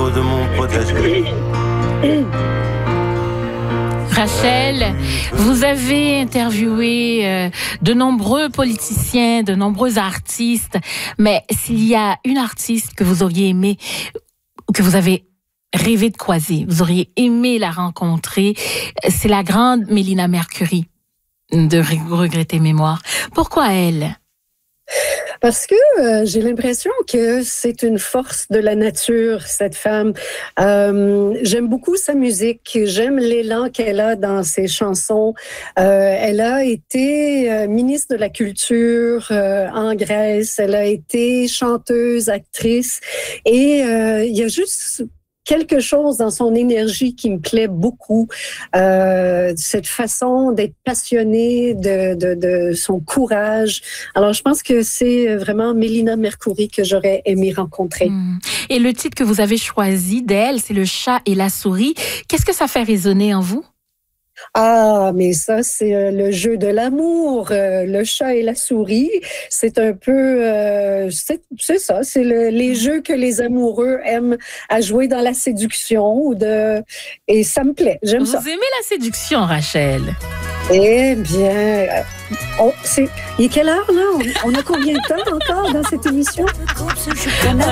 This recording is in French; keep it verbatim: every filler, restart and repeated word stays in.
photos de mon potager. Rachel, vous avez interviewé euh, de nombreux politiciens, de nombreux artistes, mais s'il y a une artiste que vous auriez aimé, que vous avez rêvé de croiser, vous auriez aimé la rencontrer, c'est la grande Mélina Mercury de Regretter Mémoire. Pourquoi elle? Parce que euh, j'ai l'impression que c'est une force de la nature, cette femme. Euh, j'aime beaucoup sa musique, j'aime l'élan qu'elle a dans ses chansons. Euh, elle a été euh, ministre de la Culture euh, en Grèce, elle a été chanteuse, actrice, et euh, il y a juste quelque chose dans son énergie qui me plaît beaucoup, euh, cette façon d'être passionnée, de, de, de son courage. Alors, je pense que c'est vraiment Mélina Mercury que j'aurais aimé rencontrer. Mmh. Et le titre que vous avez choisi d'elle, c'est Le chat et la souris. Qu'est-ce que ça fait résonner en vous? Ah, mais ça, c'est euh, le jeu de l'amour, euh, le chat et la souris. C'est un peu, euh, c'est, c'est ça, c'est le, les jeux que les amoureux aiment à jouer dans la séduction ou de, et ça me plaît. J'aime Vous ça. Vous aimez la séduction, Rachel? Eh bien, euh, on, c'est, il est quelle heure là? On, on a combien de temps encore dans cette émission?